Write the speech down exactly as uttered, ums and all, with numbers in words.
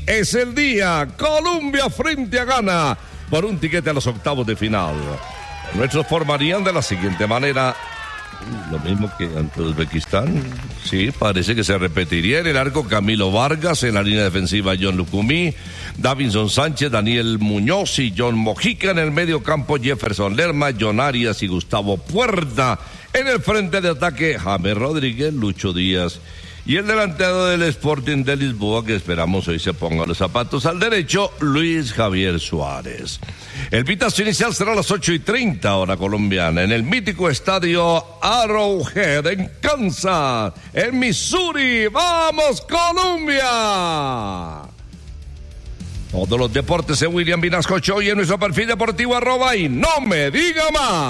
es el día. Colombia frente a Ghana por un tiquete a los octavos de final. Nuestros formarían de la siguiente manera. Lo mismo que ante Uzbekistán. Sí, parece que se repetiría. En el arco, Camilo Vargas. En la línea defensiva, John Lucumí, Davinson Sánchez, Daniel Muñoz y John Mojica. En el medio campo, Jefferson Lerma, John Arias y Gustavo Puerta. En el frente de ataque, James Rodríguez, Lucho Díaz. Y el delantero del Sporting de Lisboa, que esperamos hoy se ponga los zapatos al derecho, Luis Javier Suárez. El pitazo inicial será a las ocho y treinta, hora colombiana, en el mítico estadio Arrowhead, en Kansas, en Missouri. ¡Vamos, Colombia! Todos los deportes en William Vinasco Show y en nuestro perfil deportivo arroba y no me diga más.